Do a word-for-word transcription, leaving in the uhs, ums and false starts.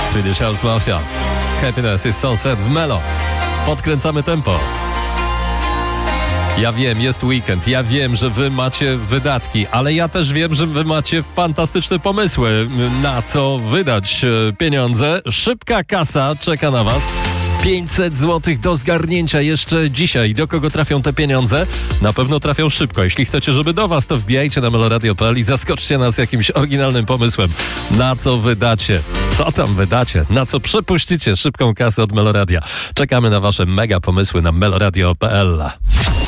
Swedish House Mafia. Happiness is so sad w Melo. Podkręcamy tempo. Ja wiem, jest weekend, ja wiem, że wy macie wydatki, ale ja też wiem, że wy macie fantastyczne pomysły, na co wydać pieniądze. Szybka kasa czeka na was. pięćset złotych do zgarnięcia jeszcze dzisiaj. Do kogo trafią te pieniądze? Na pewno trafią szybko. Jeśli chcecie, żeby do was, to wbijajcie na meloradio kropka p l i zaskoczcie nas jakimś oryginalnym pomysłem. Na co wydacie? Co tam wydacie? Na co przepuścicie szybką kasę od Meloradia? Czekamy na wasze mega pomysły na meloradio kropka p l.